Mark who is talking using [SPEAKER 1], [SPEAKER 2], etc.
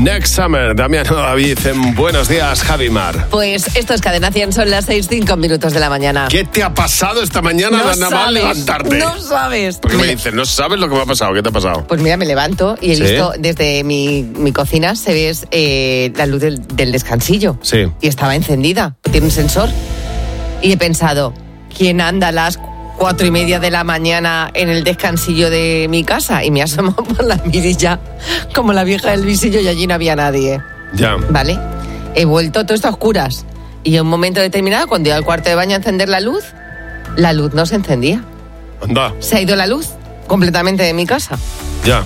[SPEAKER 1] Next Summer, Damián David, buenos días, Javi Mar.
[SPEAKER 2] Pues esto es Cadena 100, son las 6:05 de la mañana.
[SPEAKER 1] ¿Qué te ha pasado esta mañana, Ana, al levantarte?
[SPEAKER 2] No sabes.
[SPEAKER 1] ¿Por qué me dices? ¿No sabes lo que me ha pasado? ¿Qué te ha pasado?
[SPEAKER 2] Pues mira, me levanto y he visto desde mi cocina, se ve la luz del descansillo.
[SPEAKER 1] Sí.
[SPEAKER 2] Y estaba encendida, tiene un sensor. Y he pensado, ¿quién anda a las 4:30 de la mañana en el descansillo de mi casa? Y me asomo por la mirilla como la vieja del visillo y allí no había nadie.
[SPEAKER 1] Ya.
[SPEAKER 2] ¿Vale? He vuelto, todo esto a oscuras. Y en un momento determinado, cuando iba al cuarto de baño a encender la luz no se encendía.
[SPEAKER 1] Anda.
[SPEAKER 2] Se ha ido la luz completamente de mi casa.
[SPEAKER 1] Ya.